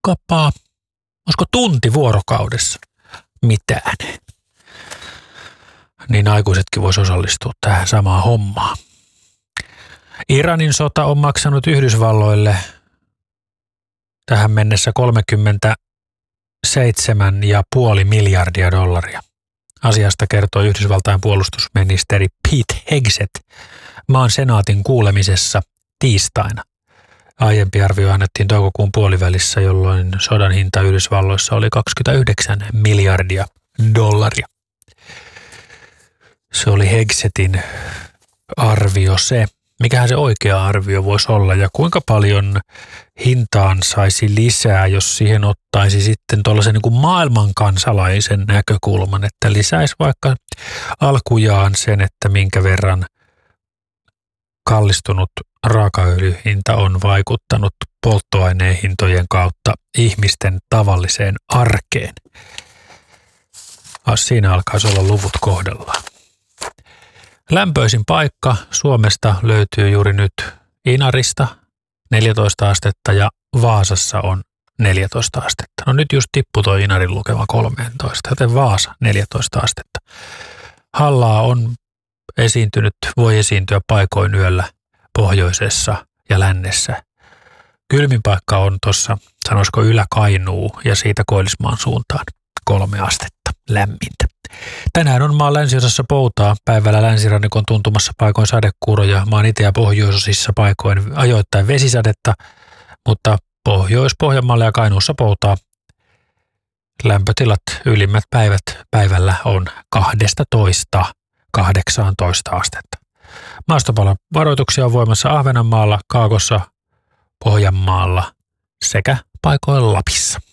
kuulkaapaa, olisiko tunti vuorokaudessa mitään. Niin aikuisetkin vois osallistua tähän samaan hommaan. Iranin sota on maksanut Yhdysvalloille tähän mennessä $37,5 miljardia. Asiasta kertoi Yhdysvaltain puolustusministeri Pete Hegseth maan senaatin kuulemisessa tiistaina. Aiempi arvio annettiin toukokuun puolivälissä, jolloin sodan hinta Yhdysvalloissa oli $29 miljardia. Se oli Hegsethin arvio se. Mikähän se oikea arvio voisi olla ja kuinka paljon hintaan saisi lisää, jos siihen ottaisi sitten tuollaisen niin kuin maailmankansalaisen näkökulman, että lisäisi vaikka alkujaan sen, että minkä verran kallistunut raakaöljyhinta on vaikuttanut polttoaineen hintojen kautta ihmisten tavalliseen arkeen. Siinä alkaisi olla luvut kohdallaan. Lämpöisin paikka Suomesta löytyy juuri nyt Inarista 14 astetta ja Vaasassa on 14 astetta. No nyt just tippui tuo Inarin lukema 13, joten Vaasa 14 astetta. Hallaa on voi esiintyä paikoin yöllä pohjoisessa ja lännessä. Kylmin paikka on tuossa, sanoisiko Ylä-Kainuu ja siitä Koillismaan suuntaan 3 astetta lämmintä. Tänään on maan länsiosassa poutaa, päivällä länsirannikon tuntumassa paikoin sadekuuroja, maan itä- ja pohjoisosissa paikoin ajoittain vesisadetta, mutta Pohjois-Pohjanmaalla ja Kainuussa poutaa. Lämpötilat ylimmät päivät päivällä on 12–18 astetta. Maastopalon varoituksia on voimassa Ahvenanmaalla, Kaakossa, Pohjanmaalla sekä paikoin Lapissa.